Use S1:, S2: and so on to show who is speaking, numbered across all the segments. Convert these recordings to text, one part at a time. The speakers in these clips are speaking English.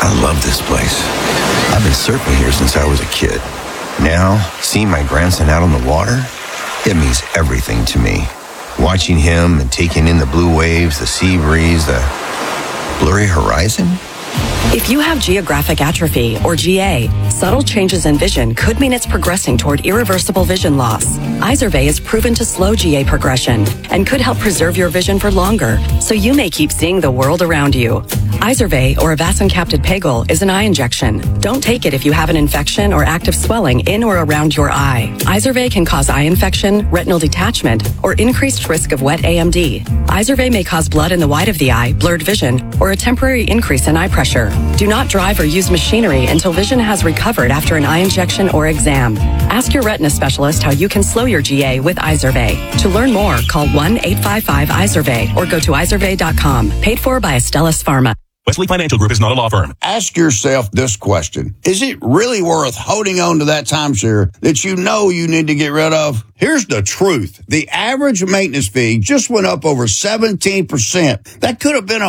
S1: I love this place. I've been surfing here since I was a kid. Now, seeing my grandson out on the water, it means everything to me. Watching him and taking in the blue waves, the sea breeze, the blurry horizon.
S2: If you have geographic atrophy, or GA, subtle changes in vision could mean it's progressing toward irreversible vision loss. Izervay is proven to slow GA progression and could help preserve your vision for longer, so you may keep seeing the world around you. Izervay, or avacincaptad pegol, is an eye injection. Don't take it if you have an infection or active swelling in or around your eye. Izervay can cause eye infection, retinal detachment, or increased risk of wet AMD. Izervay may cause blood in the white of the eye, blurred vision, or a temporary increase in eye pressure. Do not drive or use machinery until vision has recovered after an eye injection or exam. Ask your retina specialist how you can slow your GA with Izervay. To learn more, call 1-855-IZERVAY or go to izervay.com. Paid for by Astellas Pharma.
S3: Wesley Financial Group is not a law firm.
S4: Ask yourself this question. Is it really worth holding on to that timeshare that you know you need to get rid of? Here's the truth. The average maintenance fee just went up over 17%. That could have been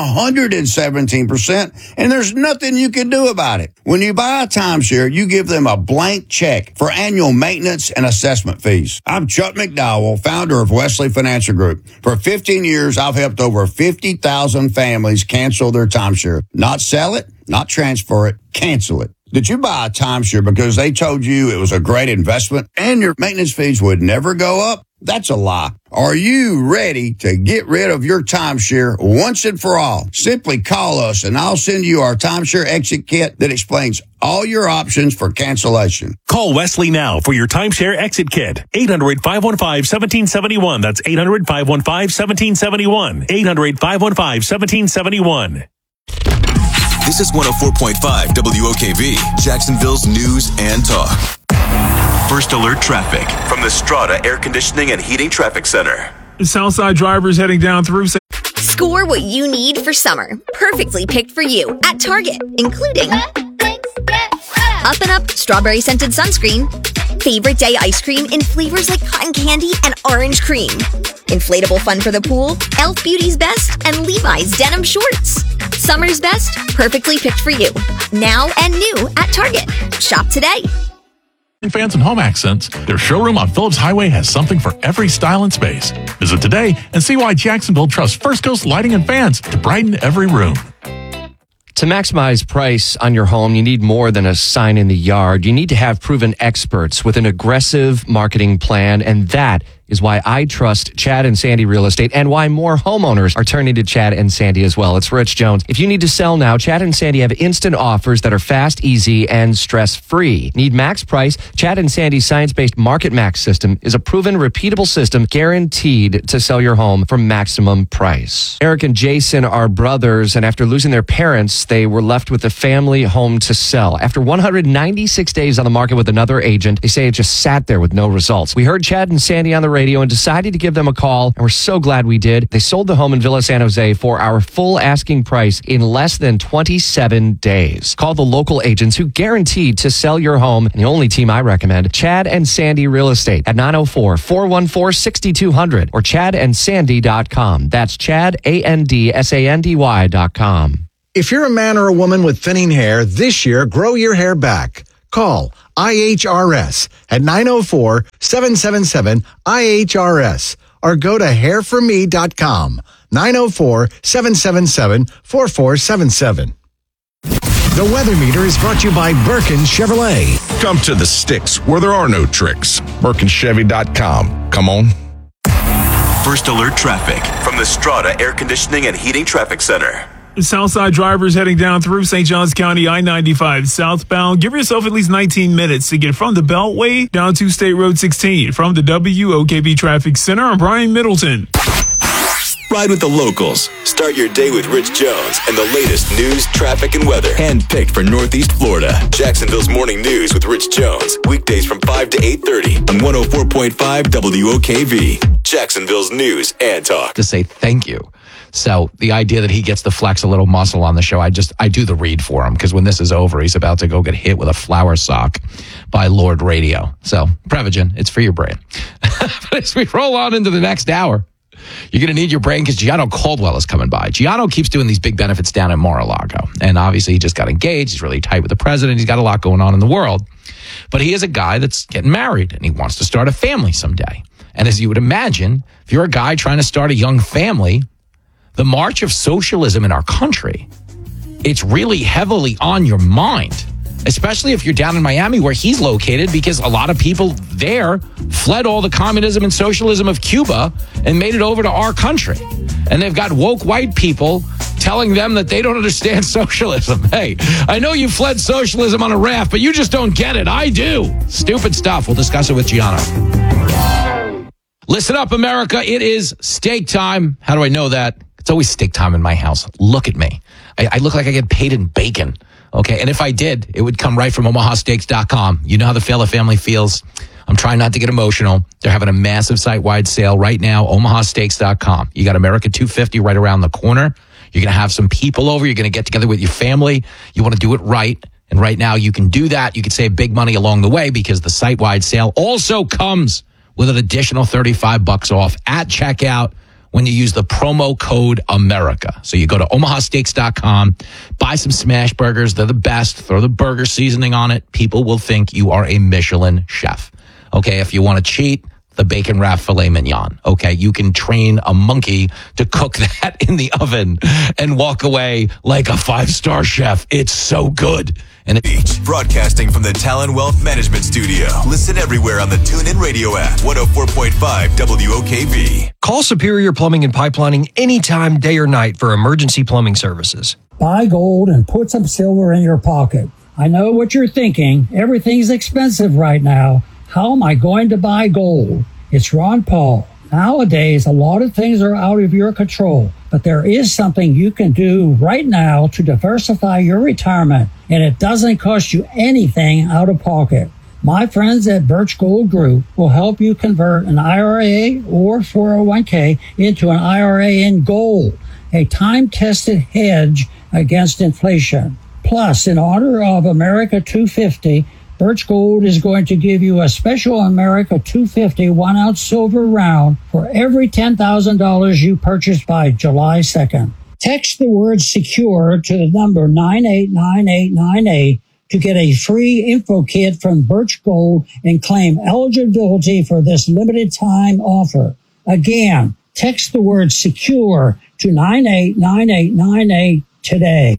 S4: 117%, and there's nothing you can do about it. When you buy a timeshare, you give them a blank check for annual maintenance and assessment fees. I'm Chuck McDowell, founder of Wesley Financial Group. For 15 years, I've helped over 50,000 families cancel their timeshare. Not sell it, not transfer it, cancel it. Did you buy a timeshare because they told you it was a great investment and your maintenance fees would never go up? That's a lie. Are you ready to get rid of your timeshare once and for all? Simply call us and I'll send you our timeshare exit kit that explains all your options for cancellation.
S3: Call Wesley now for your timeshare exit kit. 800-515-1771. That's 800-515-1771. 800-515-1771.
S5: This is 104.5 WOKV, Jacksonville's news and talk. First alert traffic from the Strata Air Conditioning and Heating Traffic Center.
S6: Southside drivers heading down through.
S7: Score what you need for summer. Perfectly picked for you at Target, including Up and Up strawberry scented sunscreen, favorite day ice cream in flavors like cotton candy and orange cream, inflatable fun for the pool, Elf Beauty's Best, and Levi's denim shorts. Summer's best, perfectly picked for you. Now and new at Target. Shop today.
S8: Fans and home accents, their showroom on Phillips Highway has something for every style and space. Visit today and see why Jacksonville trusts First Coast Lighting and Fans to brighten every room.
S9: To maximize price on your home, you need more than a sign in the yard. You need to have proven experts with an aggressive marketing plan, and that is why I trust Chad and Sandy Real Estate and why more homeowners are turning to Chad and Sandy as well. It's Rich Jones. If you need to sell now, Chad and Sandy have instant offers that are fast, easy, and stress-free. Need max price? Chad and Sandy's science-based Market Max system is a proven, repeatable system guaranteed to sell your home for maximum price. Eric and Jason are brothers, and after losing their parents, they were left with a family home to sell. After 196 days on the market with another agent, they say it just sat there with no results. We heard Chad and Sandy on the radio and decided to give them a call, and we're so glad we did. They sold the home in Villa San Jose for our full asking price in less than 27 days. Call the local agents who guaranteed to sell your home, and the only team I recommend, Chad and Sandy Real Estate at 904-414-6200 or chadandsandy.com. That's ChadAndSandy.com.
S10: If you're a man or a woman with thinning hair, this year, grow your hair back. Call IHRS at 904-777-IHRS or go to hairforme.com, 904-777-4477. The weather meter is brought to you by Birkin Chevrolet.
S11: Come to the sticks where there are no tricks. BirkinChevy.com. Come on.
S5: First alert traffic from the Strata Air Conditioning and Heating Traffic Center.
S6: Southside drivers heading down through St. Johns County I-95 southbound. Give yourself at least 19 minutes to get from the Beltway down to State Road 16. From the WOKV Traffic Center, I'm Brian Middleton.
S5: Ride with the locals. Start your day with Rich Jones and the latest news, traffic, and weather. Handpicked for Northeast Florida. Jacksonville's Morning News with Rich Jones. Weekdays from 5 to 8:30 on 104.5 WOKV. Jacksonville's news and talk.
S12: To say thank you. So the idea that he gets to flex a little muscle on the show, I do the read for him, because when this is over, he's about to go get hit with a flower sock by Lord Radio. So, Prevagen, it's for your brain. But as we roll on into the next hour, You're going to need your brain because Gianno Caldwell is coming by. Gianno keeps doing these big benefits down in Mar-a-Lago. And obviously, he just got engaged. He's really tight with the president. He's got a lot going on in the world. But he is a guy that's getting married, and he wants to start a family someday. And as you would imagine, if you're a guy trying to start a young family, the march of socialism in our country, it's really heavily on your mind, especially if you're down in Miami where he's located, because a lot of people there fled all the communism and socialism of Cuba and made it over to our country. And they've got woke white people telling them that they don't understand socialism. Hey, I know you fled socialism on a raft, but you just don't get it. I do. Stupid stuff. We'll discuss it with Gianno. Listen up, America. It is steak time. How do I know that? It's always steak time in my house. Look at me. I look like I get paid in bacon. Okay, and if I did, it would come right from omahasteaks.com. You know how the Fella family feels. I'm trying not to get emotional. They're having a massive site-wide sale right now, omahasteaks.com. You got America 250 right around the corner. You're going to have some people over. You're going to get together with your family. You want to do it right. And right now you can do that. You can save big money along the way because the site-wide sale also comes with an additional $35 off at checkout when you use the promo code America. So you go to omahasteaks.com, buy some smash burgers. They're the best. Throw the burger seasoning on it. People will think you are a Michelin chef. Okay, if you want to cheat, the bacon wrap filet mignon. Okay, you can train a monkey to cook that in the oven and walk away like a 5-star chef. It's so good. And
S5: Beach, broadcasting from the Talon Wealth Management Studio. Listen everywhere on the TuneIn Radio app. 104.5 WOKV.
S13: Call Superior Plumbing and Pipelining anytime, day or night, for emergency plumbing services.
S14: Buy gold and put some silver in your pocket. I know what you're thinking. Everything's expensive right now. How am I going to buy gold? It's Ron Paul. Nowadays, a lot of things are out of your control, but there is something you can do right now to diversify your retirement, and it doesn't cost you anything out of pocket. My friends at Birch Gold Group will help you convert an IRA or 401k into an IRA in gold, a time-tested hedge against inflation. Plus, in honor of America 250, Birch Gold is going to give you a special America 250 1-ounce silver round for every $10,000 you purchase by July 2nd. Text the word SECURE to the number 989898 to get a free info kit from Birch Gold and claim eligibility for this limited time offer. Again, text the word SECURE to 989898 today.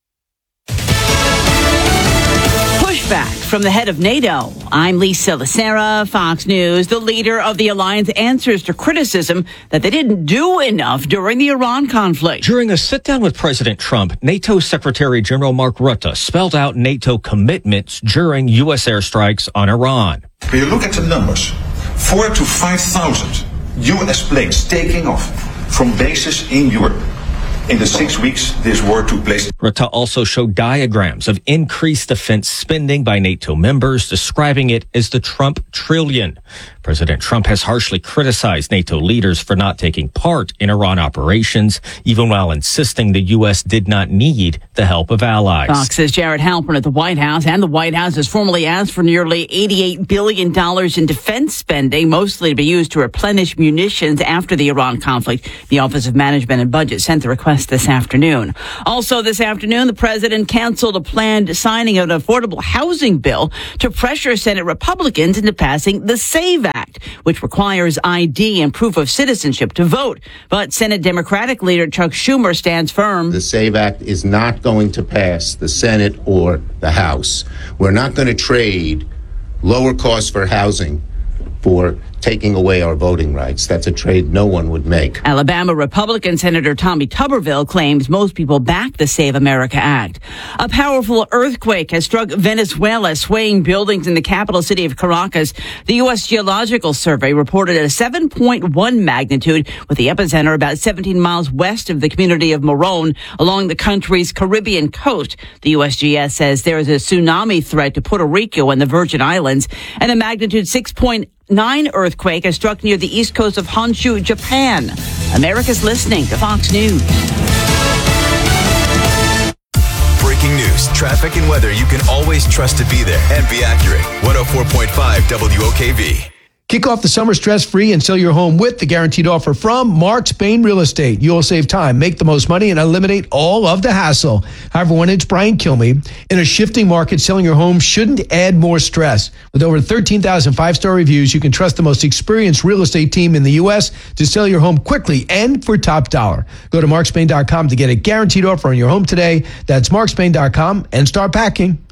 S15: Pushback from the head of NATO. I'm Lisa Lacera, Fox News. The leader of the alliance answers to criticism that they didn't do enough during the Iran conflict.
S16: During a sit-down with President Trump, NATO Secretary General Mark Rutte spelled out NATO commitments during U.S. airstrikes on Iran.
S17: When you look at the numbers, 4,000 to 5,000 U.S. planes taking off from bases in Europe. In the 6 weeks this war took place.
S16: Rutte also showed diagrams of increased defense spending by NATO members, describing it as the Trump trillion. President Trump has harshly criticized NATO leaders for not taking part in Iran operations, even while insisting the U.S. did not need the help of allies.
S15: Fox's Jared Halpern at the White House, and the White House has formally asked for nearly $88 billion in defense spending, mostly to be used to replenish munitions after the Iran conflict. The Office of Management and Budget sent the request this afternoon. Also this afternoon, the president canceled a planned signing of an affordable housing bill to pressure Senate Republicans into passing the SAVE Act, which requires ID and proof of citizenship to vote. But Senate Democratic leader Chuck Schumer stands firm.
S18: The SAVE Act is not going to pass the Senate or the House. We're not going to trade lower costs for housing for taking away our voting rights. That's a trade no one would make.
S15: Alabama Republican Senator Tommy Tuberville claims most people back the Save America Act. A powerful earthquake has struck Venezuela, swaying buildings in the capital city of Caracas. The U.S. Geological Survey reported a 7.1 magnitude, with the epicenter about 17 miles west of the community of Morón along the country's Caribbean coast. The USGS says there is a tsunami threat to Puerto Rico and the Virgin Islands, and a magnitude 6.9 earthquake has struck near the east coast of Honshu, Japan. America's listening to Fox News.
S5: Breaking news, traffic, and weather you can always trust to be there and be accurate. 104.5 WOKV.
S19: Kick off the summer stress-free and sell your home with the guaranteed offer from Mark Spain Real Estate. You'll save time, make the most money, and eliminate all of the hassle. Hi, everyone. It's Brian Kilmeade. In a shifting market, selling your home shouldn't add more stress. With over 13,000 five-star reviews, you can trust the most experienced real estate team in the U.S. to sell your home quickly and for top dollar. Go to markspain.com to get a guaranteed offer on your home today. That's markspain.com and start packing.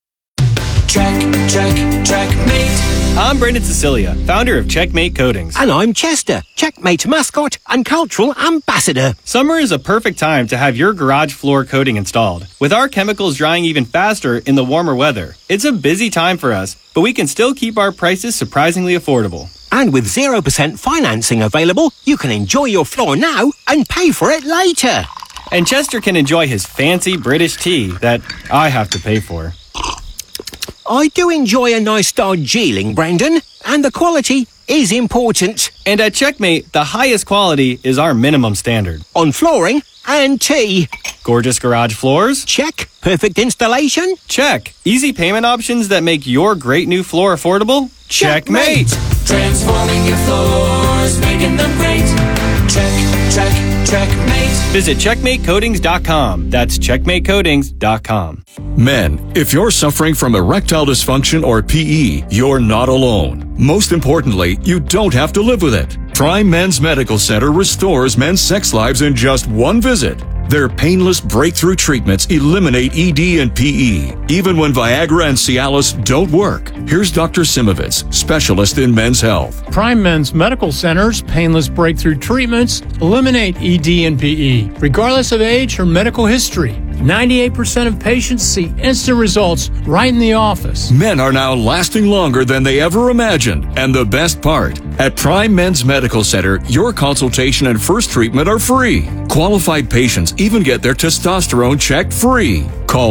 S20: Checkmate. I'm Brendan Cecilia, founder of Checkmate Coatings.
S21: And I'm Chester, Checkmate mascot and cultural ambassador.
S20: Summer is a perfect time to have your garage floor coating installed. With our chemicals drying even faster in the warmer weather, it's a busy time for us, but we can still keep our prices surprisingly affordable.
S21: And with 0% financing available, you can enjoy your floor now and pay for it later.
S20: And Chester can enjoy his fancy British tea that I have to pay for.
S21: I do enjoy a nice Darjeeling, Brendan, and the quality is important.
S20: And at Checkmate, the highest quality is our minimum standard.
S21: On flooring and tea.
S20: Gorgeous garage floors?
S21: Check. Perfect installation?
S20: Check. Easy payment options that make your great new floor affordable? Checkmate!
S22: Transforming your floors, making them great. Checkmate.
S20: Visit checkmatecoatings.com. That's checkmatecoatings.com.
S23: Men, if you're suffering from erectile dysfunction or PE, you're not alone. Most importantly, you don't have to live with it. Prime Men's Medical Center restores men's sex lives in just one visit. Their painless breakthrough treatments eliminate ED and PE, even when Viagra and Cialis don't work. Here's Dr. Simovitz, specialist in men's health.
S24: Prime Men's Medical Center's painless breakthrough treatments eliminate ED and PE, regardless of age or medical history. 98% of patients see instant results right in the office.
S23: Men are now lasting longer than they ever imagined. And the best part, at Prime Men's Medical Center, your consultation and first treatment are free. Qualified patients even get their testosterone checked free. Call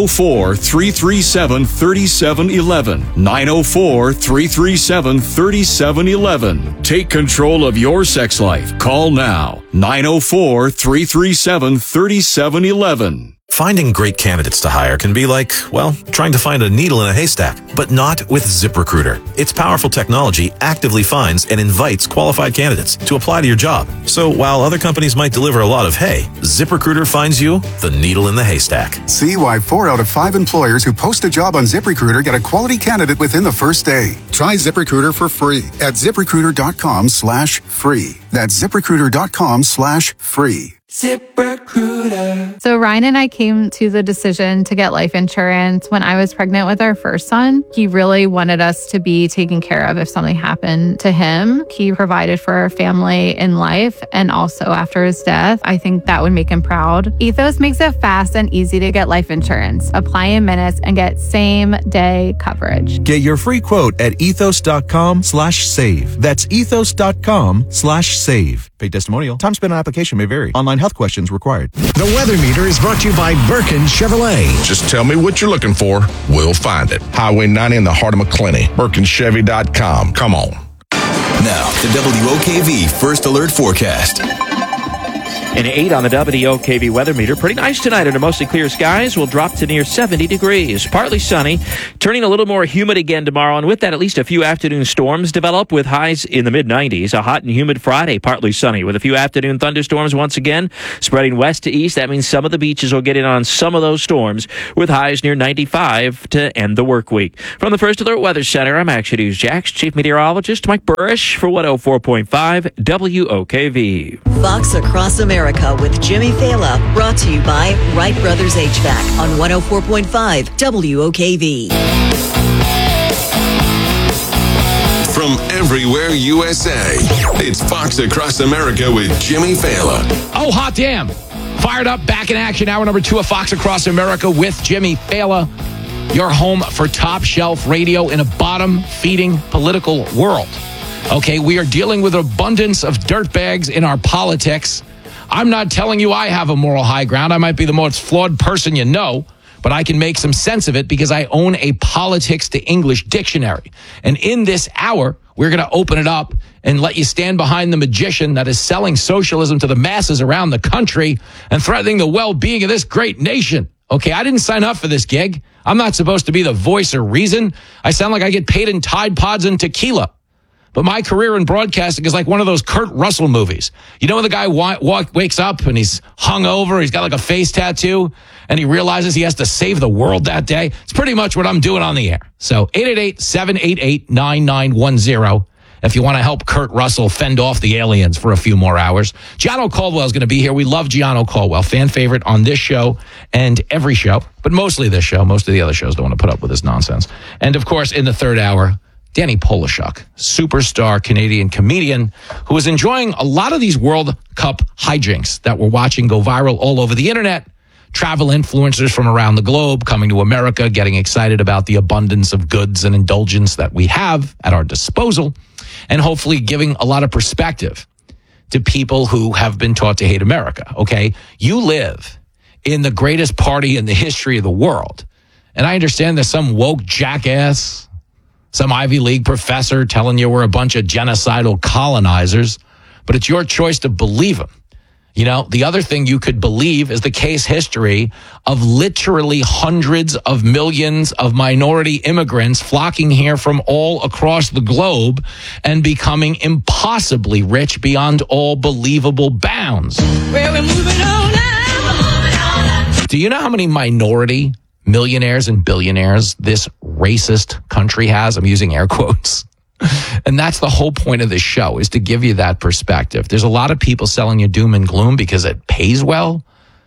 S23: 904-337-3711. 904-337-3711. Take control of your sex life. Call now. 904-337-3711.
S25: Finding great candidates to hire can be like, well, trying to find a needle in a haystack, but not with ZipRecruiter. Its powerful technology actively finds and invites qualified candidates to apply to your job. So while other companies might deliver a lot of hay, ZipRecruiter finds you the needle in the haystack.
S26: See why 4 out of 5 employers who post a job on ZipRecruiter get a quality candidate within the first day. Try ZipRecruiter for free at ZipRecruiter.com/free. That's ZipRecruiter.com/free.
S27: ZipRecruiter. So Ryan and I came to the decision to get life insurance when I was pregnant with our first son. He really wanted us to be taken care of if something happened to him. He provided for our family in life and also after his death. I think that would make him proud. Ethos makes it fast and easy to get life insurance. Apply in minutes and get same day coverage.
S28: Get your free quote at ethos.com/save. That's ethos.com/save. Paid testimonial. Time spent on application may vary. Online health questions required.
S10: The Weather Meter is brought to you by Birkin Chevrolet.
S11: Just tell me what you're looking for. We'll find it. Highway 90 in the heart of McClenny. BirkinChevy.com. Come on.
S5: Now, the WOKV First Alert Forecast.
S29: An 8 on the WOKV weather meter. Pretty nice tonight under mostly clear skies. Will drop to near 70 degrees. Partly sunny, turning a little more humid again tomorrow. And with that, at least a few afternoon storms develop with highs in the mid-90s. A hot and humid Friday, partly sunny with a few afternoon thunderstorms once again. Spreading west to east, that means some of the beaches will get in on some of those storms with highs near 95 to end the work week. From the First Alert Weather Center, I'm Action News Jax Chief Meteorologist Mike Burrish for 104.5 WOKV.
S2: Fox Across America with Jimmy Fala, brought to you by Wright Brothers HVAC on 104.5 WOKV.
S5: From everywhere USA, it's Fox Across America with Jimmy Fala.
S12: Oh, hot damn. Fired up, back in action. Hour number 2 of Fox Across America with Jimmy Fala. Your home for top shelf radio in a bottom-feeding political world. Okay, we are dealing with an abundance of dirtbags in our politics. I'm not telling you I have a moral high ground. I might be the most flawed person you know, but I can make some sense of it because I own a politics to English dictionary. And in this hour, we're going to open it up and let you stand behind the magician that is selling socialism to the masses around the country and threatening the well-being of this great nation. Okay, I didn't sign up for this gig. I'm not supposed to be the voice of reason. I sound like I get paid in Tide Pods and tequila. But my career in broadcasting is like one of those Kurt Russell movies. You know when the guy wakes up and he's hungover, he's got like a face tattoo, and he realizes he has to save the world that day? It's pretty much what I'm doing on the air. So 888-788-9910 if you want to help Kurt Russell fend off the aliens for a few more hours. Gianno Caldwell is going to be here. We love Gianno Caldwell, fan favorite on this show and every show, but mostly this show. Most of the other shows don't want to put up with this nonsense. And, of course, in the third hour, Danny Polishuk, superstar Canadian comedian who is enjoying a lot of these World Cup hijinks that we're watching go viral all over the internet. Travel influencers from around the globe coming to America, getting excited about the abundance of goods and indulgence that we have at our disposal, and hopefully giving a lot of perspective to people who have been taught to hate America, okay? You live in the greatest party in the history of the world, and I understand there's some woke jackass, some Ivy League professor telling you we're a bunch of genocidal colonizers, but it's your choice to believe him. You know, the other thing you could believe is the case history of literally hundreds of millions of minority immigrants flocking here from all across the globe and becoming impossibly rich beyond all believable bounds.
S22: Well, we're moving on now.
S12: Do you know how many minority millionaires and billionaires this racist country has? I'm using air quotes. And that's the whole point of this show, is to give you that perspective. There's a lot of people selling you doom and gloom because it pays well.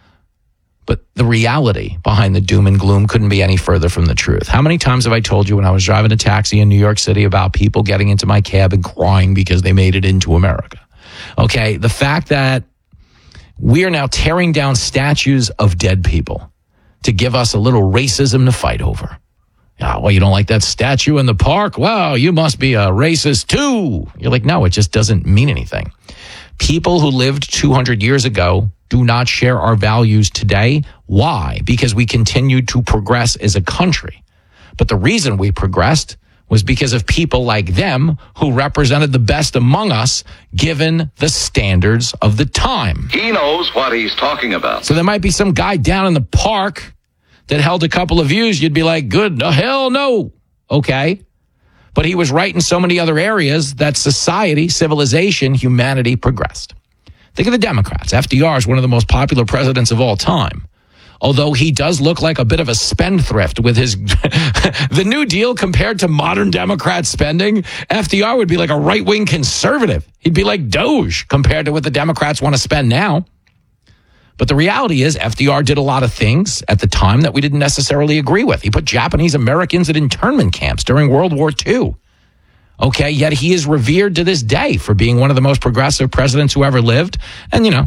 S12: But the reality behind the doom and gloom couldn't be any further from the truth. How many times have I told you when I was driving a taxi in New York City about people getting into my cab and crying because they made it into America? Okay, the fact that we are now tearing down statues of dead people to give us a little racism to fight over. Oh, well, you don't like that statue in the park? Well, you must be a racist too. You're like, no, it just doesn't mean anything. People who lived 200 years ago do not share our values today. Why? Because we continued to progress as a country. But the reason we progressed was because of people like them who represented the best among us, given the standards of the time.
S1: He knows what he's talking about.
S12: So there might be some guy down in the park that held a couple of views, you'd be like, good, hell no. Okay. But he was right in so many other areas that society, civilization, humanity progressed. Think of the Democrats. FDR is one of the most popular presidents of all time. Although he does look like a bit of a spendthrift with his, the New Deal compared to modern Democrat spending, FDR would be like a right-wing conservative. He'd be like Doge compared to what the Democrats want to spend now. But the reality is FDR did a lot of things at the time that we didn't necessarily agree with. He put Japanese Americans in internment camps during World War II. Okay, yet he is revered to this day for being one of the most progressive presidents who ever lived. And, you know,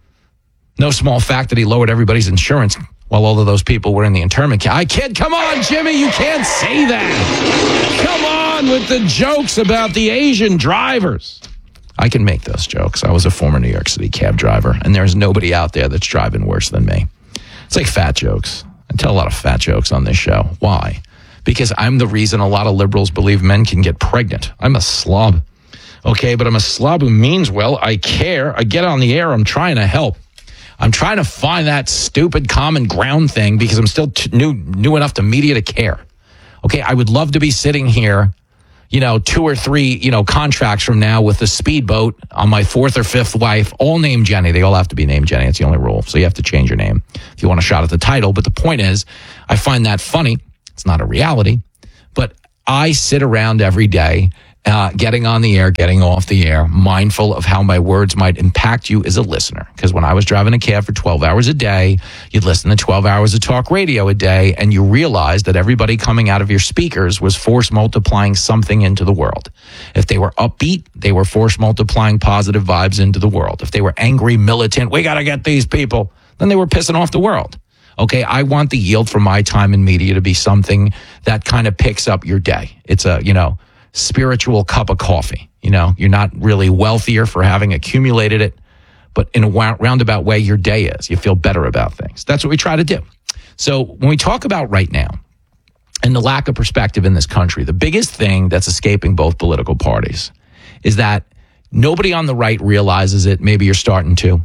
S12: no small fact that he lowered everybody's insurance while all of those people were in the internment camp. Come on, Jimmy, you can't say that. Come on with the jokes about the Asian drivers. I can make those jokes. I was a former New York City cab driver, and there's nobody out there that's driving worse than me. It's like fat jokes. I tell a lot of fat jokes on this show. Why? Because I'm the reason a lot of liberals believe men can get pregnant. I'm a slob. Okay, but I'm a slob who means well. I care. I get on the air. I'm trying to help. I'm trying to find that stupid common ground thing because I'm still new enough to media to care. Okay, I would love to be sitting here, 2 or 3, contracts from now with the speedboat on my 4th or 5th wife, all named Jenny. They all have to be named Jenny. It's the only rule. So you have to change your name if you want a shot at the title. But the point is, I find that funny. It's not a reality. But I sit around every day, getting on the air, getting off the air, mindful of how my words might impact you as a listener. Because when I was driving a cab for 12 hours a day, you'd listen to 12 hours of talk radio a day, and you realized that everybody coming out of your speakers was force multiplying something into the world. If they were upbeat, they were force multiplying positive vibes into the world. If they were angry, militant, we got to get these people, then they were pissing off the world. Okay, I want the yield from my time in media to be something that kind of picks up your day. It's a, spiritual cup of coffee. You're not really wealthier for having accumulated it, but in a roundabout way, your day is. You feel better about things. That's what we try to do. So when we talk about right now and the lack of perspective in this country, the biggest thing that's escaping both political parties is that nobody on the right realizes it. Maybe you're starting to.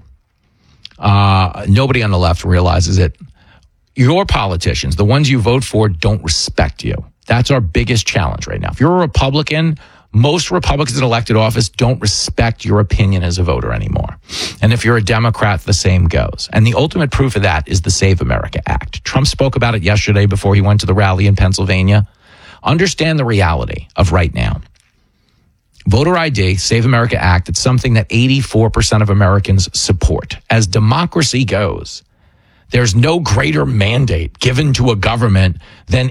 S12: Nobody on the left realizes it. Your politicians, the ones you vote for, don't respect you. That's our biggest challenge right now. If you're a Republican, most Republicans in elected office don't respect your opinion as a voter anymore. And if you're a Democrat, the same goes. And the ultimate proof of that is the Save America Act. Trump spoke about it yesterday before he went to the rally in Pennsylvania. Understand the reality of right now. Voter ID, Save America Act, it's something that 84% of Americans support. As democracy goes, there's no greater mandate given to a government than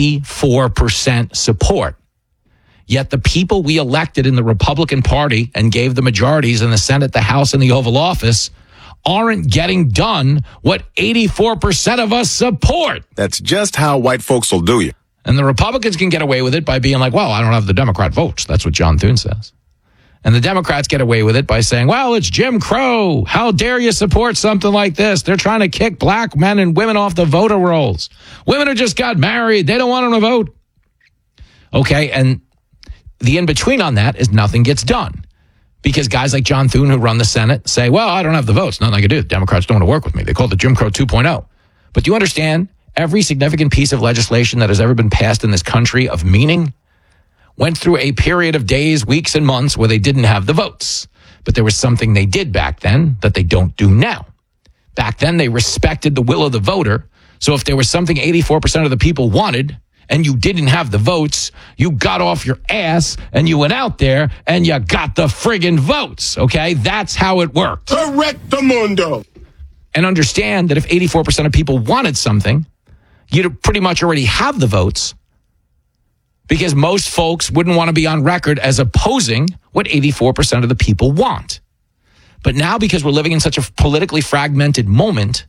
S12: 84% support. Yet the people we elected in the Republican Party and gave the majorities in the Senate, the House, and the Oval Office aren't getting done what 84% of us support.
S3: That's just how white folks will do you.
S12: And the Republicans can get away with it by being like, well, I don't have the Democrat votes. That's what John Thune says. And the Democrats get away with it by saying, well, it's Jim Crow. How dare you support something like this? They're trying to kick black men and women off the voter rolls. Women who just got married, they don't want them to vote. Okay, and the in-between on that is nothing gets done. Because guys like John Thune who run the Senate say, well, I don't have the votes. Nothing I can do. The Democrats don't want to work with me. They call it the Jim Crow 2.0. But do you understand? Every significant piece of legislation that has ever been passed in this country of meaning went through a period of days, weeks, and months where they didn't have the votes. But there was something they did back then that they don't do now. Back then, they respected the will of the voter. So if there was something 84% of the people wanted and you didn't have the votes, you got off your ass and you went out there and you got the friggin' votes, okay? That's how it worked.
S3: Correctamundo.
S12: And understand that if 84% of people wanted something, you'd pretty much already have the votes because most folks wouldn't want to be on record as opposing what 84% of the people want. But now, because we're living in such a politically fragmented moment,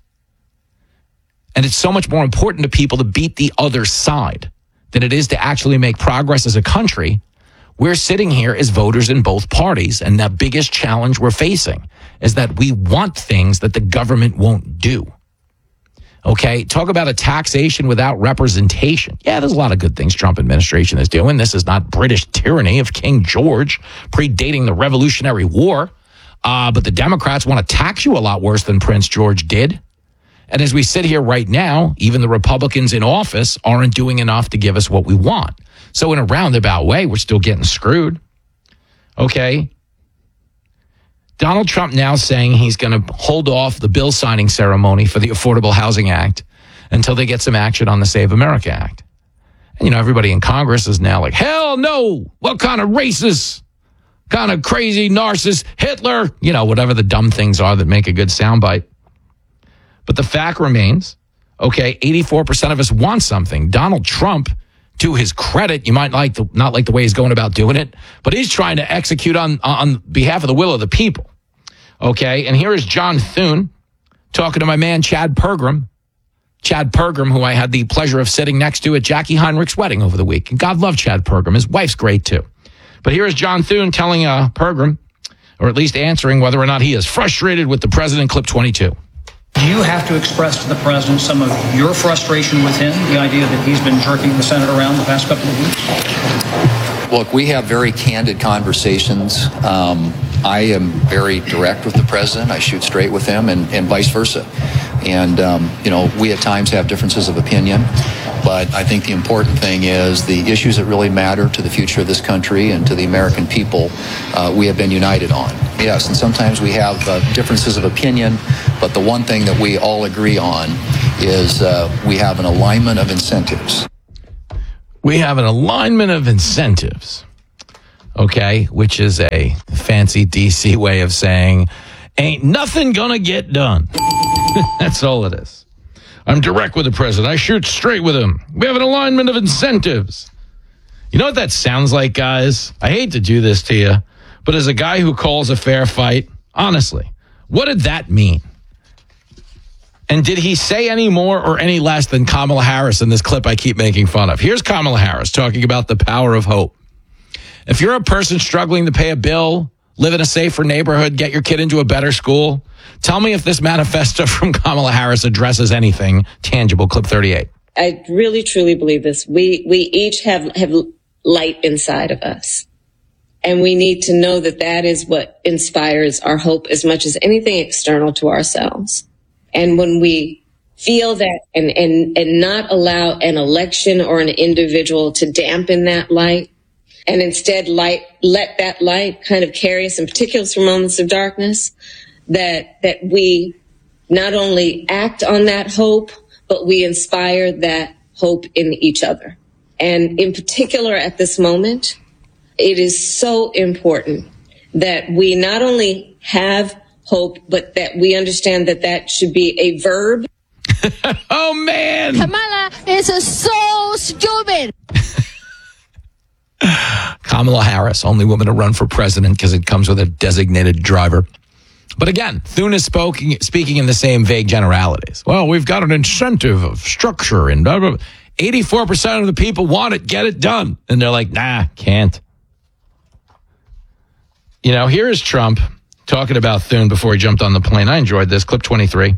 S12: and it's so much more important to people to beat the other side than it is to actually make progress as a country, we're sitting here as voters in both parties. And the biggest challenge we're facing is that we want things that the government won't do. Okay, talk about a taxation without representation. Yeah, there's a lot of good things Trump administration is doing. This is not British tyranny of King George predating the Revolutionary War. But the Democrats want to tax you a lot worse than Prince George did. And as we sit here right now, even the Republicans in office aren't doing enough to give us what we want. So in a roundabout way, we're still getting screwed. Okay. Donald Trump now saying he's going to hold off the bill signing ceremony for the Affordable Housing Act until they get some action on the Save America Act. And, you know, everybody in Congress is now like, hell no, what kind of racist, kind of crazy narcissist, Hitler, you know, whatever the dumb things are that make a good soundbite. But the fact remains, okay, 84% of us want something. Donald Trump, to his credit, you might not like the way he's going about doing it, but he's trying to execute on behalf of the will of the people. Okay, and here is John Thune talking to my man Chad Pergram. Chad Pergram, who I had the pleasure of sitting next to at Jackie Heinrich's wedding over the week. And God love Chad Pergram. His wife's great too. But here is John Thune telling Pergram, or at least answering whether or not he is frustrated with the president, clip 22.
S4: Do you have to express to the president some of your frustration with him, the idea that he's been jerking the Senate around the past couple of weeks?
S6: Look, we have very candid conversations. I am very direct with the president. I shoot straight with him and vice versa. And, you know, we at times have differences of opinion. But I think the important thing is the issues that really matter to the future of this country and to the American people, we have been united on. Yes, and sometimes we have differences of opinion, but the one thing that we all agree on is we have an alignment of incentives.
S12: We have an alignment of incentives, okay, which is a fancy DC way of saying, ain't nothing gonna get done. That's all it is. I'm direct with the president. I shoot straight with him. We have an alignment of incentives. You know what that sounds like, guys? I hate to do this to you, but as a guy who calls a fair fight, honestly, what did that mean? And did he say any more or any less than Kamala Harris in this clip I keep making fun of? Here's Kamala Harris talking about the power of hope. If you're a person struggling to pay a bill, live in a safer neighborhood, get your kid into a better school, tell me if this manifesto from Kamala Harris addresses anything tangible. Clip 38.
S7: I really, truly believe this. We each have light inside of us. And we need to know that that is what inspires our hope as much as anything external to ourselves. And when we feel that and not allow an election or an individual to dampen that light, and instead let that light kind of carry us, in particular through moments of darkness, that we not only act on that hope, but we inspire that hope in each other. And in particular at this moment, it is so important that we not only have hope, but that we understand that that should be a verb.
S12: Oh, man.
S8: Kamala is so stupid.
S12: Kamala Harris, only woman to run for president because it comes with a designated driver. But again, Thune is speaking in the same vague generalities. Well, we've got an incentive of structure and blah, blah, blah. 84% of the people want it. Get it done. And they're like, nah, can't. You know, here is Trump talking about Thune before he jumped on the plane. I enjoyed this. Clip 23.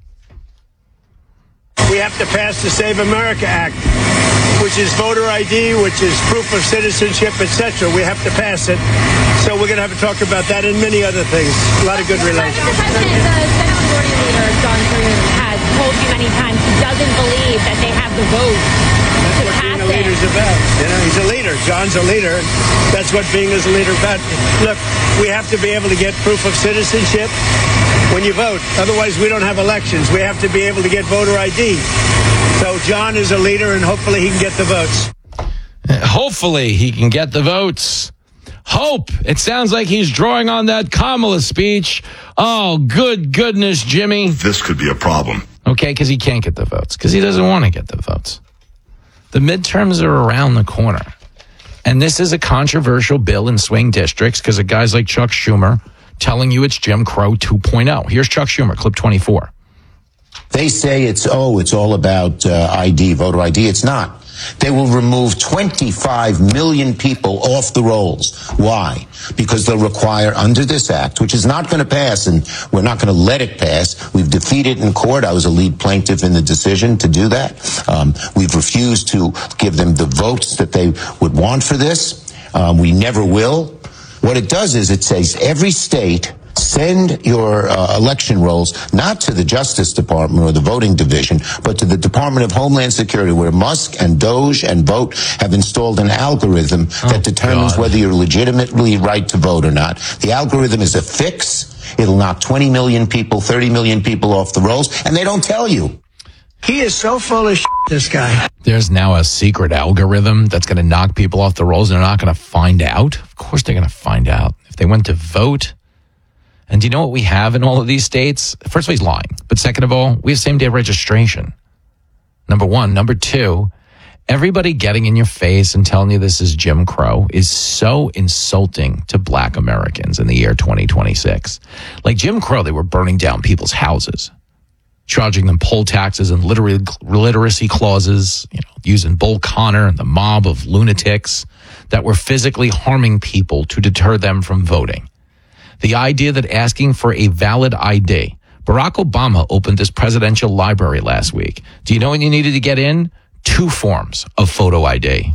S9: We have to pass the Save America Act, which is voter ID, which is proof of citizenship, etc. We have to pass it. So we're going to have to talk about that and many other things. A lot of good relations.
S13: The Senate Majority Leader, John Thune, has told you many times he doesn't believe that they have the vote to pass it.
S9: Being a leader's about. You know, he's a leader. John's a leader. That's what being as a leader about. Look, we have to be able to get proof of citizenship when you vote. Otherwise, we don't have elections. We have to be able to get voter ID. So John is a leader, and hopefully he can get the votes.
S12: Hopefully he can get the votes. Hope. It sounds like he's drawing on that Kamala speech. Oh, good goodness, Jimmy.
S3: This could be a problem.
S12: Okay, because he can't get the votes. Because he doesn't want to get the votes. The midterms are around the corner. And this is a controversial bill in swing districts because of guys like Chuck Schumer telling you it's Jim Crow 2.0. Here's Chuck Schumer, clip 24.
S14: They say it's all about ID, voter ID. It's not. They will remove 25 million people off the rolls. Why? Because they'll require under this act, which is not going to pass, and we're not going to let it pass. We've defeated in court. I was a lead plaintiff in the decision to do that. We've refused to give them the votes that they would want for this. We never will. What it does is it says every state send your election rolls not to the Justice Department or the voting division, but to the Department of Homeland Security, where Musk and Doge and Vote have installed an algorithm that determines whether you're legitimately right to vote or not. The algorithm is a fix. It'll knock 20 million people, 30 million people off the rolls, and they don't tell you.
S9: He is so full of shit, this guy.
S12: There's now a secret algorithm that's going to knock people off the rolls and they're not going to find out. Of course they're going to find out. If they went to vote. And do you know what we have in all of these states? First of all, he's lying. But second of all, we have same-day registration. Number one. Number two, everybody getting in your face and telling you this is Jim Crow is so insulting to black Americans in the year 2026. Like Jim Crow, they were burning down people's houses, charging them poll taxes and literacy clauses, using Bull Connor and the mob of lunatics that were physically harming people to deter them from voting. The idea that asking for a valid ID. Barack Obama opened his presidential library last week. Do you know when you needed to get in? 2 forms of photo ID.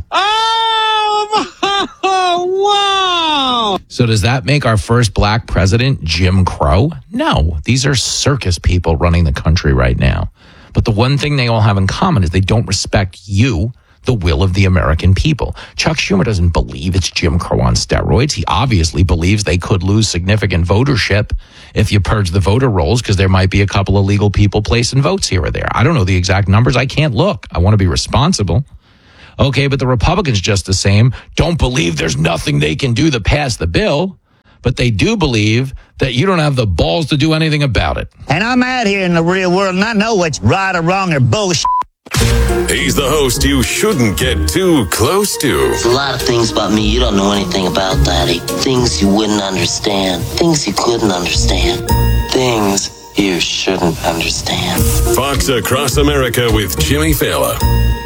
S8: Oh, wow.
S12: So does that make our first black president Jim Crow? No, these are circus people running the country right now. But the one thing they all have in common is they don't respect you, the will of the American people. Chuck Schumer doesn't believe it's Jim Crow on steroids. He obviously believes they could lose significant votership if you purge the voter rolls because there might be a couple of legal people placing votes here or there. I don't know the exact numbers. I can't look. I want to be responsible. Okay, but the Republicans just the same don't believe there's nothing they can do to pass the bill, but they do believe that you don't have the balls to do anything about it.
S15: And I'm out here in the real world and I know what's right or wrong or bullshit.
S5: He's the host you shouldn't get too close to.
S16: There's a lot of things about me you don't know anything about, Daddy. Things you wouldn't understand. Things you couldn't understand. Things you shouldn't understand.
S5: Fox Across America with Jimmy Fallon.